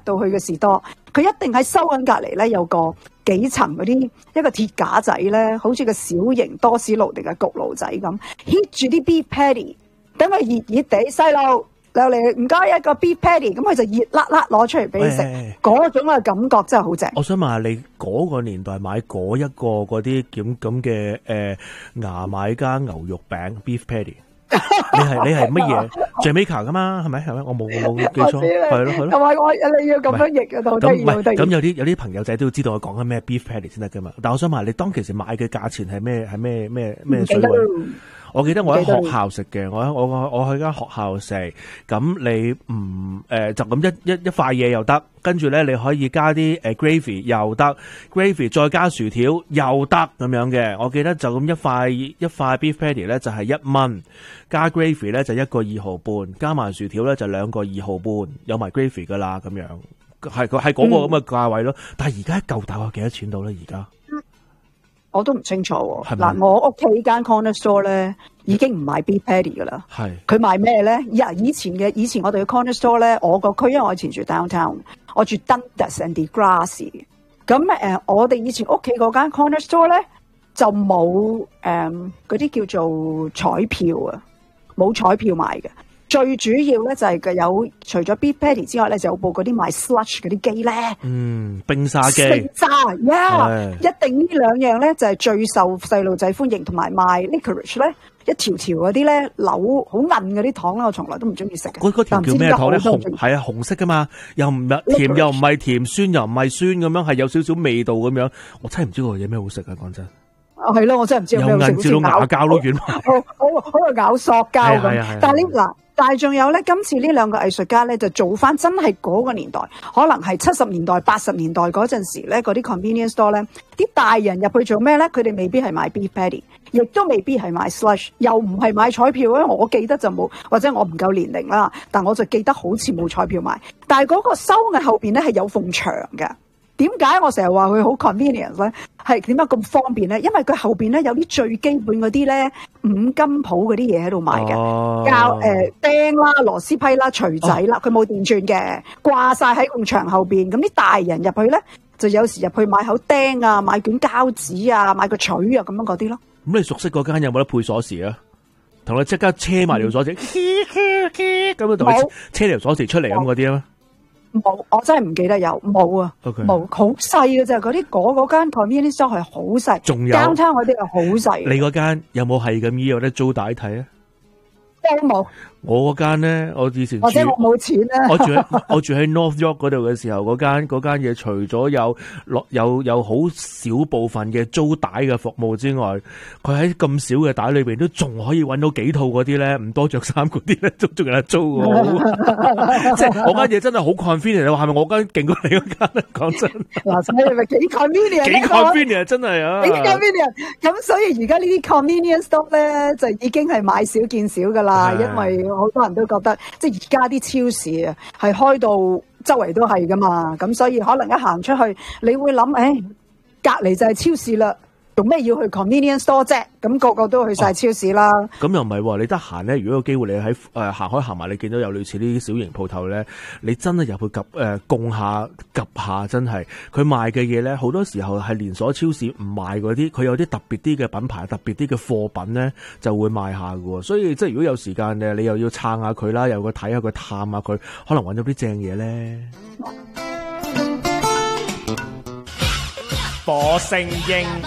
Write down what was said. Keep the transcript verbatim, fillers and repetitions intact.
到去嘅士多，佢一定喺收銀隔離咧有個幾層嗰啲一個鐵架仔咧，好似個小型多士爐定嘅焗爐仔咁 ，hit 住啲 beef patty， 等佢熱熱地，細路落嚟唔該一個 beef patty， 咁佢就熱辣辣攞出嚟俾你食，嗰種嘅感覺真係好正。 我想問下你嗰個年代買嗰一個嗰啲咁咁嘅誒牙買加牛肉餅 beef patty。你係你係乜嘢 Jamaica 噶嘛？係咪係咪？我冇冇記錯，係咯係咯。 同埋我你要咁樣譯啊，好得意好得意。 咁有啲有啲朋友仔都要知道我講緊咩 beef patty 先得噶嘛。但我想問你當其時買嘅價錢係咩係咩咩咩水位？我記得我喺學校食嘅，我我我我去間學校食，咁你唔誒、呃、就咁一一一塊嘢又得，跟住咧你可以加啲誒、呃、gravy 又得 ，gravy 再加薯條又得咁樣嘅。我記得就咁一塊一塊 beef patty 咧就係一蚊，加 gravy 咧就一個二毫半，加埋薯條咧就兩個二毫半，有埋 gravy 噶啦咁樣，係佢係嗰個咁嘅價位咯。嗯、但係而家一嚿大概幾多錢到咧？而家？ 我都唔清楚喎。嗱，我屋企間 corner store 咧已經唔賣 beef patty 噶啦。係佢賣咩咧？以前嘅以前我哋嘅 corner store 咧，我個區因為我以前住 downtown， 我住 Dundas and DeGrasse。咁誒、呃，我哋以前屋企嗰間 corner store 咧就冇誒嗰啲叫做彩票啊，冇彩票賣嘅。最主要咧就係佢有除咗 beef patty 之外咧，就有部嗰啲賣 slush 嗰啲機咧，嗯，冰沙機，冰沙，呀、yeah ，一定呢兩樣咧就係最受細路仔歡迎，同埋賣 licorice 咧，一條條嗰啲咧扭好韌嗰啲糖咧，我從來都唔中意食嘅。嗰嗰條叫咩糖咧？紅係啊，紅色噶嘛，又唔甜又唔係甜，酸又唔係酸咁樣，係有少少味道咁樣。我真係唔知嗰個嘢咩好食啊！講真。啊，係咯，我真係唔知有咩好食。有韌至到牙膠都軟埋，好好好咬塑膠咁。但係呢嗱。但係仲有咧，今次呢兩個藝術家咧就做翻真係嗰個年代，可能係七十年代、八十年代嗰陣時咧，嗰啲 convenience store 咧，啲大人入去做咩咧？佢哋未必係買 beef patty， 亦都未必係買 slush， 又唔係買彩票咧。我記得就冇，或者我唔夠年齡啦，但我就記得好似冇彩票買。但係嗰個收嘅後邊咧係有埲牆嘅。點解我成日話佢好 convenience 咧？係點解咁方便咧？因為佢後邊咧有啲最基本嗰啲咧五金鋪嗰啲嘢喺度賣嘅，膠誒釘啦、螺絲批啦、錘仔啦，佢冇電鑽嘅，掛晒喺埲牆後邊。咁啲大人入去咧，就有時入去買口釘啊、買卷膠紙啊、買個錘啊咁樣嗰啲咯。咁你熟悉嗰間有冇得配鎖匙啊？同你即刻車埋條鎖匙，咁樣同你車條鎖匙出嚟咁嗰啲啊？冇，我真係唔記得有冇啊，冇、okay. 好細嘅啫，嗰啲嗰嗰間 convenience store 係好細，仲有間餐嗰啲係好細。你嗰間有冇係咁依有得租帶睇啊？都冇。我嗰間咧，我以前住或者我冇錢咧。我住喺我住喺 North York 嗰度嘅時候，嗰間嗰間嘢除咗有落有有好少部分嘅租帶嘅服務之外，佢喺咁少嘅帶裏邊都仲可以揾到幾套嗰啲咧唔多着衫嗰啲咧，都仲有得租喎。即係我間嘢真係好 convenient， 你話係咪我間勁過你嗰間咧？講真，嗱，所以係咪幾 convenient？幾 convenient 真係啊！幾 convenient 咁，所以而家呢啲 convenience store 咧就已經係買少見少噶啦，因為好多人都覺得，即係而家啲超市啊，係開到周圍都係噶嘛，咁所以可能一行出去，你會諗，誒、哎，隔籬就係超市啦，做咩要去 convenience store 啫？咁、那個個都去晒超市啦。咁、哦、又唔係喎，你得閒咧，如果有機會你喺誒行開行埋，你見到有類似呢啲小型鋪頭咧，你真係入去及誒供下及下，真係佢賣嘅嘢咧，好多時候係連鎖超市唔賣嗰啲，佢有啲特別啲嘅品牌、特別啲嘅貨品咧，就會賣下喎。所以即係如果有時間嘅，你又要撐下佢啦，又去睇下佢、探下佢，可能揾到啲正嘢咧。 火星英